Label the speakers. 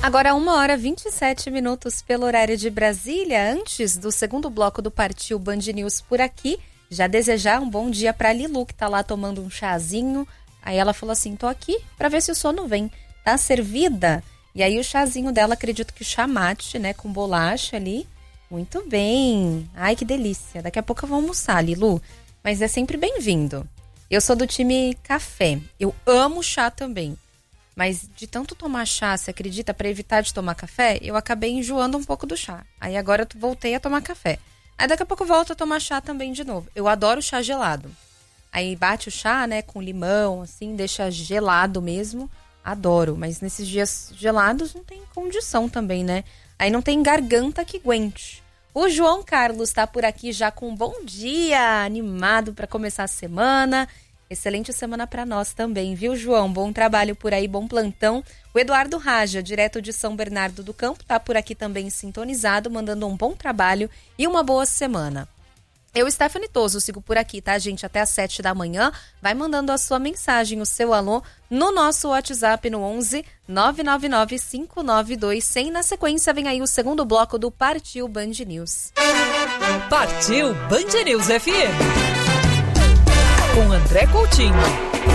Speaker 1: Agora 1h27 pelo horário de Brasília. Antes do segundo bloco do Partiu Band News por aqui, já desejar um bom dia pra Lilu, que tá lá tomando um chazinho. Aí ela falou assim, tô aqui pra ver se o sono vem. Tá servida? E aí o chazinho dela, acredito que chá mate, né, com bolacha ali. Muito bem. Ai, que delícia. Daqui a pouco eu vou almoçar, Lilu. Mas é sempre bem-vindo. Eu sou do time café. Eu amo chá também. Mas de tanto tomar chá, você acredita, para evitar de tomar café, eu acabei enjoando um pouco do chá. Aí agora eu voltei a tomar café. Aí daqui a pouco eu volto a tomar chá também de novo. Eu adoro chá gelado. Aí bate o chá, né, com limão, assim, deixa gelado mesmo. Adoro. Mas nesses dias gelados não tem condição também, né? Aí não tem garganta que aguente. O João Carlos tá por aqui já com um bom dia, animado para começar a semana. Excelente semana para nós também, viu, João? Bom trabalho por aí, bom plantão. O Eduardo Raja, direto de São Bernardo do Campo, tá por aqui também sintonizado, mandando um bom trabalho e uma boa semana. Eu, Stephanie Toso, sigo por aqui, tá, gente? Até às 7 da manhã. Vai mandando a sua mensagem, o seu alô, no nosso WhatsApp no 11 999 592 100. Na sequência, vem aí o segundo bloco do Partiu Band News.
Speaker 2: Partiu Band News FM. Com André Coutinho.